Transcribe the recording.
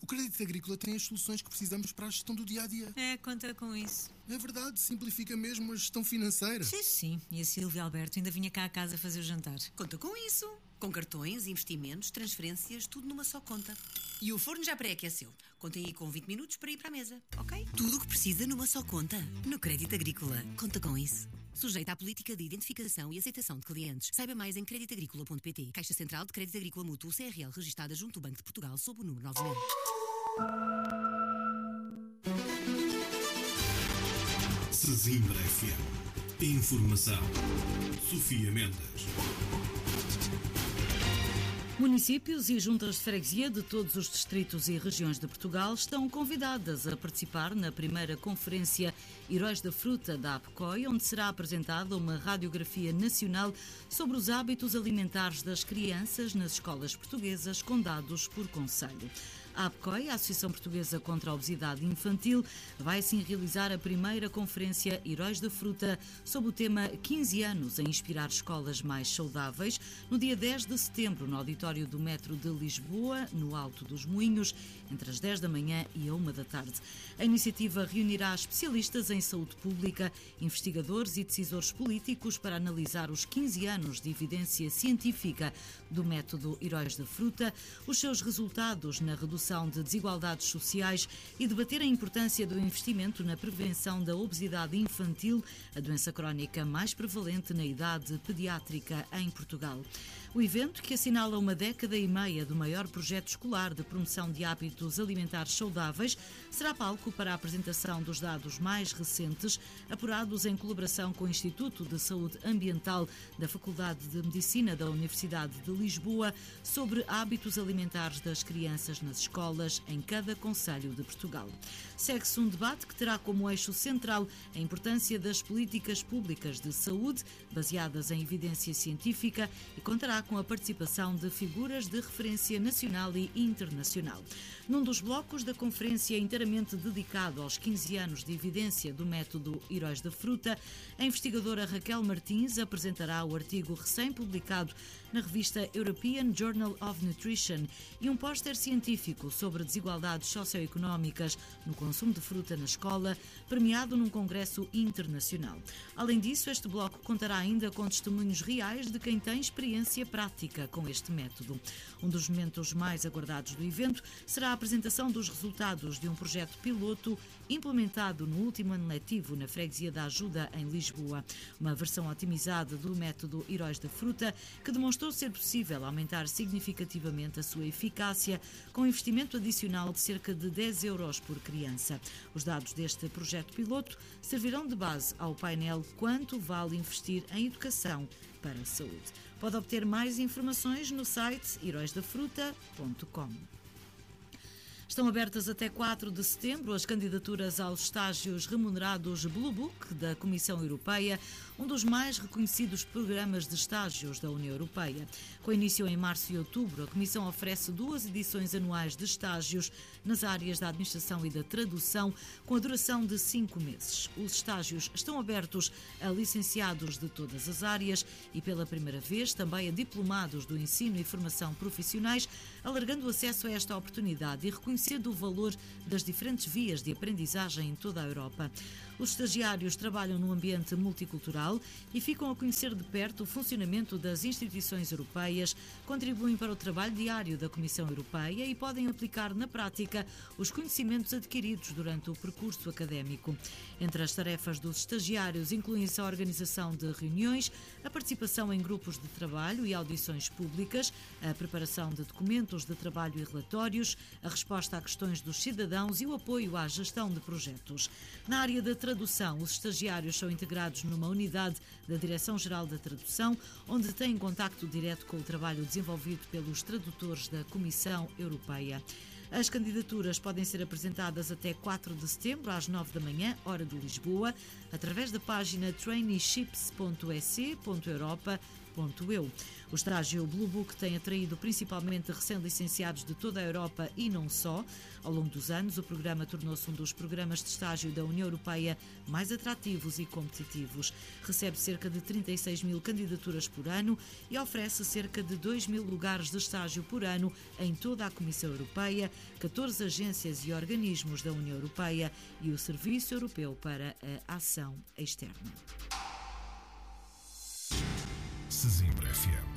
O Crédito Agrícola tem as soluções que precisamos para a gestão do dia-a-dia. Conta com isso. É verdade, simplifica mesmo a gestão financeira. Sim. E a Silvia Alberto ainda vinha cá a casa fazer o jantar. Conta com isso. Com cartões, investimentos, transferências, tudo numa só conta. E o forno já pré-aqueceu. Contem aí com 20 minutos para ir para a mesa, ok? Tudo o que precisa numa só conta. No Crédito Agrícola. Conta com isso. Sujeita à política de identificação e aceitação de clientes. Saiba mais em creditagricola.pt. Caixa Central de Crédito Agrícola Mútuo CRL, registada junto ao Banco de Portugal, sob o número 9000. Sesimbra FM. Informação. Sofia Mendes. Municípios e juntas de freguesia de todos os distritos e regiões de Portugal estão convidadas a participar na primeira conferência Heróis da Fruta da APCOI, onde será apresentada uma radiografia nacional sobre os hábitos alimentares das crianças nas escolas portuguesas, com dados por concelho. A APCOI, a Associação Portuguesa contra a Obesidade Infantil, vai assim realizar a primeira conferência Heróis da Fruta sob o tema 15 anos a inspirar escolas mais saudáveis, no dia 10 de setembro, no auditório do Metro de Lisboa, no Alto dos Moinhos, entre as 10 da manhã e a 1 da tarde. A iniciativa reunirá especialistas em saúde pública, investigadores e decisores políticos para analisar os 15 anos de evidência científica do método Heróis da Fruta, os seus resultados na redução de desigualdades sociais e debater a importância do investimento na prevenção da obesidade infantil, a doença crónica mais prevalente na idade pediátrica em Portugal. O evento, que assinala uma década e meia do maior projeto escolar de promoção de hábitos alimentares saudáveis, será palco para a apresentação dos dados mais recentes, apurados em colaboração com o Instituto de Saúde Ambiental da Faculdade de Medicina da Universidade de Lisboa, sobre hábitos alimentares das crianças nas escolas em cada concelho de Portugal. Segue-se um debate que terá como eixo central a importância das políticas públicas de saúde, baseadas em evidência científica, e contará com a participação de figuras de referência nacional e internacional. Num dos blocos da conferência inteiramente dedicado aos 15 anos de evidência do método Heróis da Fruta, a investigadora Raquel Martins apresentará o artigo recém-publicado na revista European Journal of Nutrition e um póster científico sobre desigualdades socioeconómicas no consumo de fruta na escola, premiado num congresso internacional. Além disso, este bloco contará ainda com testemunhos reais de quem tem experiência prática com este método. Um dos momentos mais aguardados do evento será a apresentação dos resultados de um projeto piloto implementado no último ano letivo na Freguesia da Ajuda, em Lisboa. Uma versão otimizada do método Heróis da Fruta que demonstrou ser possível aumentar significativamente a sua eficácia com investimento adicional de cerca de 10 euros por criança. Os dados deste projeto piloto servirão de base ao painel Quanto Vale Investir em Educação para a Saúde. Pode obter mais informações no site heroisdafruta.com. Estão abertas até 4 de setembro as candidaturas aos estágios remunerados Blue Book da Comissão Europeia, um dos mais reconhecidos programas de estágios da União Europeia. Com início em março e outubro, a Comissão oferece 2 edições anuais de estágios nas áreas da administração e da tradução, com a duração de 5 meses. Os estágios estão abertos a licenciados de todas as áreas e, pela primeira vez, também a diplomados do ensino e formação profissionais, alargando o acesso a esta oportunidade e reconhecendo o valor das diferentes vias de aprendizagem em toda a Europa. Os estagiários trabalham num ambiente multicultural e ficam a conhecer de perto o funcionamento das instituições europeias, contribuem para o trabalho diário da Comissão Europeia e podem aplicar na prática os conhecimentos adquiridos durante o percurso académico. Entre as tarefas dos estagiários incluem-se a organização de reuniões, a participação em grupos de trabalho e audições públicas, a preparação de documentos de trabalho e relatórios, a resposta a questões dos cidadãos e o apoio à gestão de projetos. Na área da tradução, os estagiários são integrados numa unidade da Direção-Geral da Tradução, onde têm contacto direto com o trabalho desenvolvido pelos tradutores da Comissão Europeia. As candidaturas podem ser apresentadas até 4 de setembro, às 9 da manhã, hora de Lisboa, através da página traineeships.ec.europa.pt Erasmus.eu. O estágio Blue Book tem atraído principalmente recém-licenciados de toda a Europa e não só. Ao longo dos anos, o programa tornou-se um dos programas de estágio da União Europeia mais atrativos e competitivos. Recebe cerca de 36 mil candidaturas por ano e oferece cerca de 2 mil lugares de estágio por ano em toda a Comissão Europeia, 14 agências e organismos da União Europeia e o Serviço Europeu para a Ação Externa. Sesimbra FM.